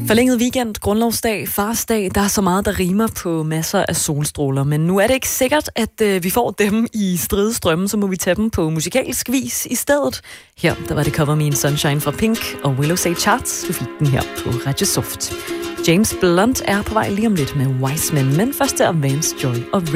Forlænget weekend, grundlovsdag, farsdag, der er så meget, der rimer på masser af solstråler. Men nu er det ikke sikkert, at vi får dem i stridestrømmen, så må vi tage dem på musikalsk vis i stedet. Her, der var det Cover Me in Sunshine fra Pink og Willow Say Charts. Du fik den her på Radio Soft. James Blunt er på vej lige om lidt med Wise Men, men først er Vance Joy og